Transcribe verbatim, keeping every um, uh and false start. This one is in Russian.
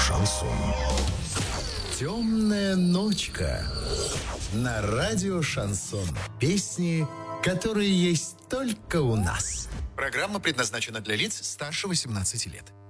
шансон. Темная ночка на радио «Шансон». Песни, которые есть только у нас. Программа предназначена для лиц старше восемнадцати лет.